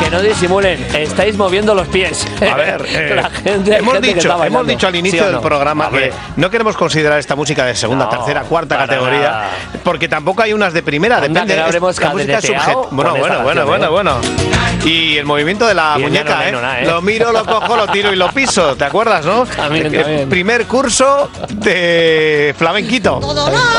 Que no disimulen, estáis moviendo los pies. A ver, hemos dicho al inicio del programa que no queremos considerar esta música de segunda, tercera, cuarta categoría, porque tampoco hay unas de primera, depende. La música es Bueno. Y el movimiento de la muñeca, Lo miro, lo cojo, lo tiro y lo piso. ¿Te acuerdas, no? También. Primer curso de flamenquito.